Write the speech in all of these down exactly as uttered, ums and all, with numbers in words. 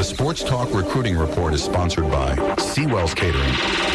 Sports Talk Recruiting Report is sponsored by Seawell's Catering.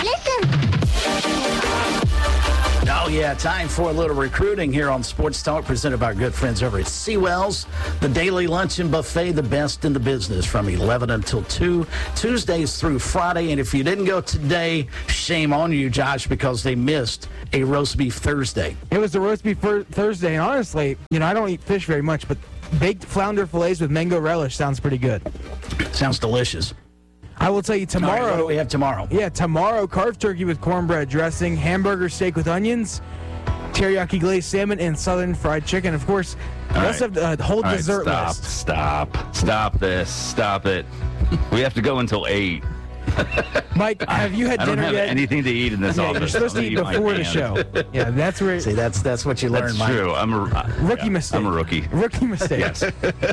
Oh, yeah, time for a little recruiting here on Sports Talk, presented by our good friends over at Seawell's. The daily luncheon buffet, the best in the business, from eleven until two, Tuesdays through Friday. And if you didn't go today, shame on you, Josh, because they missed a roast beef Thursday. It was the roast beef Thursday, and honestly, you know, I don't eat fish very much, but baked flounder fillets with mango relish sounds pretty good. Sounds delicious. I will tell you tomorrow. All right, what do we have tomorrow? Yeah, tomorrow, carved turkey with cornbread dressing, hamburger steak with onions, teriyaki glazed salmon, and southern fried chicken. Of course, we All also right. have the whole All right, dessert stop, list. Stop. Stop this. Stop it. We have to go until eight. Mike, have you had I don't dinner have yet? anything to eat in this Yeah, office. you're supposed to I'm eat gonna my before the hand. show. Yeah, that's where. See, that's that's what you That's learn, Mike. true. I'm a Rookie yeah, mistake. I'm a rookie. Rookie mistake. Yes.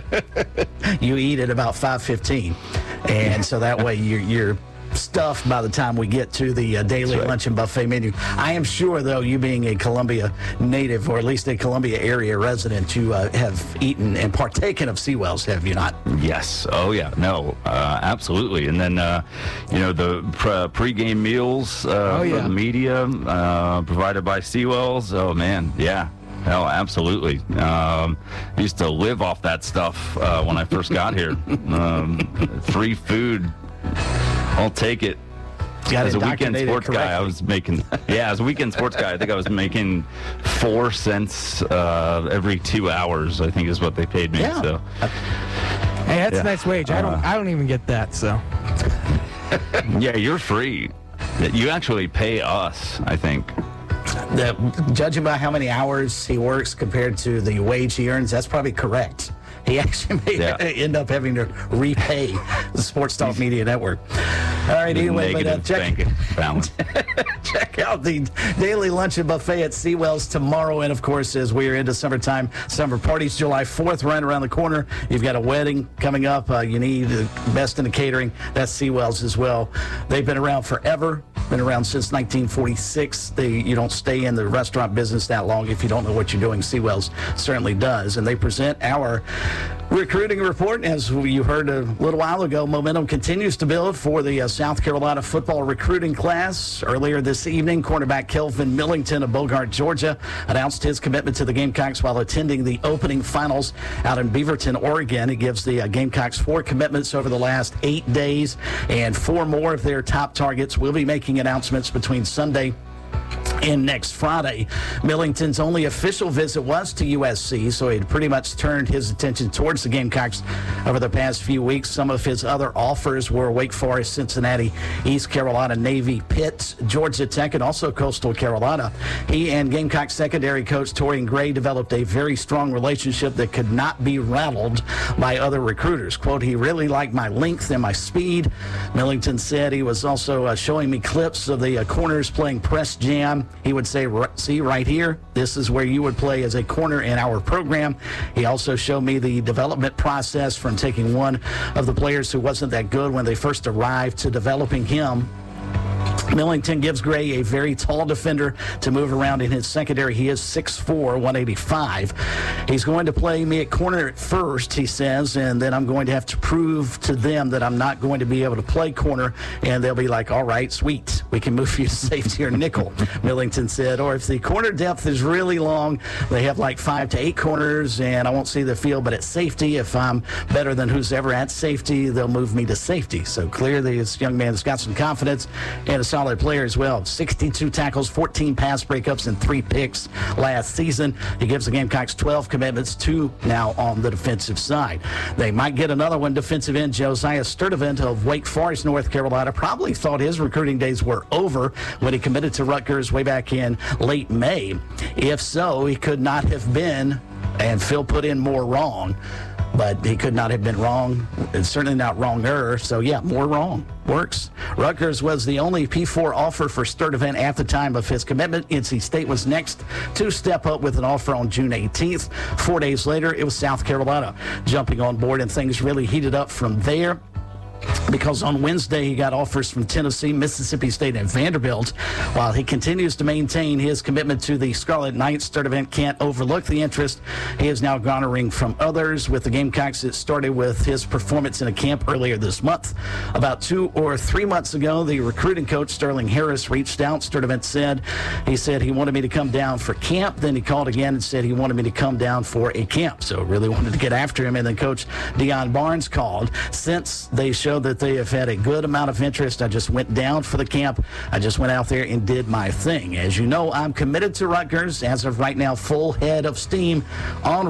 You eat at about five fifteen, and so that way you're, you're stuffed by the time we get to the uh, daily right. luncheon buffet menu. I am sure, though, you being a Columbia native, or at least a Columbia area resident, you uh, have eaten and partaken of Seawell's, have you not? Yes. Oh, yeah. No, uh, absolutely. And then, uh, you know, the pre- pregame meals uh, Oh, for yeah. the media uh, provided by Seawell's. Oh, man. Yeah. Hell, absolutely. Um, I used to live off that stuff uh, when I first got here. Um, free food. I'll take it. Got As a weekend indoctrinated sports guy, I correctly. was making, yeah, as a weekend sports guy, I think I was making four cents uh, every two hours, I think is what they paid me. Yeah. So, Hey, that's Yeah. a nice wage. I don't. Uh, I don't even get that. So. yeah, you're free. You actually pay us, I think. The, judging by how many hours he works compared to the wage he earns, that's probably correct. He actually may Yeah. end up having to repay the Sports Talk Media Network. All right, anyway, but uh, Negative check, bank balance. check out the daily luncheon buffet at Seawell's tomorrow. And, of course, as we are into summertime, summer parties, July fourth, right around the corner. You've got a wedding coming up. Uh, you need the best in the catering. That's Seawell's as well. They've been around forever. Been around since nineteen forty-six. They, you don't stay in the restaurant business that long if you don't know what you're doing. Seawell's certainly does. And they present our recruiting report. As you heard a little while ago, momentum continues to build for the uh, South Carolina football recruiting class. Earlier this evening, cornerback Kelvin Millington of Bogart, Georgia, announced his commitment to the Gamecocks while attending the opening finals out in Beaverton, Oregon. He gives the uh, Gamecocks four commitments over the last eight days, and four more of their top targets will be making announcements between Sunday and next Friday. Millington's only official visit was to U S C, so he'd pretty much turned his attention towards the Gamecocks over the past few weeks. Some of his other offers were Wake Forest, Cincinnati, East Carolina, Navy, Pitt, Georgia Tech, and also Coastal Carolina. He and Gamecock secondary coach Torian Gray developed a very strong relationship that could not be rattled by other recruiters. Quote, he really liked my length and my speed. Millington said he was also uh, showing me clips of the uh, corners playing press jam. He would say, see right here, this is where you would play as a corner in our program. He also showed me the development process from taking one of the players who wasn't that good when they first arrived to developing him. Millington gives Gray a very tall defender to move around in his secondary. He is six foot four, one eighty-five. He's going to play me at corner at first, he says, and then I'm going to have to prove to them that I'm not going to be able to play corner, and they'll be like, all right, sweet, we can move you to safety or nickel, Millington said. Or if the corner depth is really long, they have like five to eight corners, and I won't see the field, but at safety, if I'm better than who's ever at safety, they'll move me to safety. So clearly this young man has got some confidence and a solid player as well. sixty-two tackles, fourteen pass breakups, and three picks last season. He gives the Gamecocks twelve commitments, two now on the defensive side. They might get another one. Defensive end Josiah Sturdivant of Wake Forest, North Carolina, probably thought his recruiting days were over when he committed to Rutgers way back in late May. If so, he could not have been, and Phil put in more wrong, but he could not have been wrong, and certainly not wronger. So, yeah, more wrong. Works. Rutgers was the only P four offer for Sturdivant at the time of his commitment. N C State was next to step up with an offer on June eighteenth. Four days later, it was South Carolina jumping on board, and things really heated up from there. because on Wednesday he got offers from Tennessee, Mississippi State, and Vanderbilt. While he continues to maintain his commitment to the Scarlet Knights, Sturdivant can't overlook the interest he is now garnering from others. With the Gamecocks, it started with his performance in a camp earlier this month. About two or three months ago, the recruiting coach Sterling Harris reached out. Sturdivant said he said he wanted me to come down for camp. Then he called again and said he wanted me to come down for a camp. So really wanted to get after him. And then Coach Deion Barnes called. Since they showed that they have had a good amount of interest, I just went down for the camp. I just went out there and did my thing. As you know, I'm committed to Rutgers. As of right now, full head of steam on